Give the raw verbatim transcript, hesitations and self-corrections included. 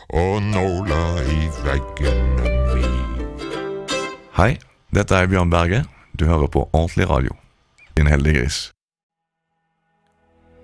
og nåla i veggene mi. Hei, dette er Bjørn Berge. Du hører på Ordentlig Radio. Din heldige gris.